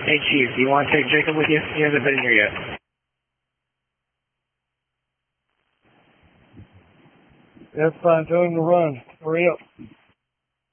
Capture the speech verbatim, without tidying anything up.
Hey, Chief, do you want to take Jacob with you? He hasn't been in here yet. That's fine. Tell him to run. Hurry up.